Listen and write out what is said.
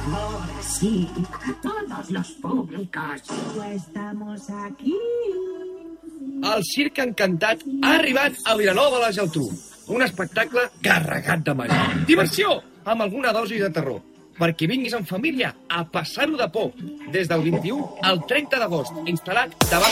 Ahora sí, todos los públicos. Estamos aquí. El Circ Encantat ha arribat a Vilanova de la Geltrú. Un espectacle carregat de màgia. Diversió, amb alguna dosi de terror. Perquè vinguis en família a passar-ho de por. Des del 21 al 30 d'agost, instal·lat davant